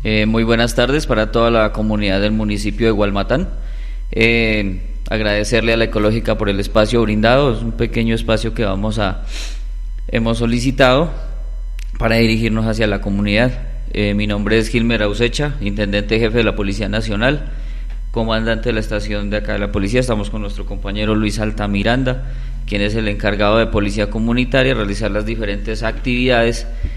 Muy buenas tardes para toda la comunidad del municipio de Gualmatán. Agradecerle a la Ecológica por el espacio brindado. Es un pequeño espacio que hemos solicitado para dirigirnos hacia la comunidad. Mi nombre es Gilmer Ausecha, intendente jefe de la Policía Nacional, comandante de la estación de acá de la policía. Estamos con nuestro compañero Luis Altamiranda, quien es el encargado de policía comunitaria, realizar las diferentes actividades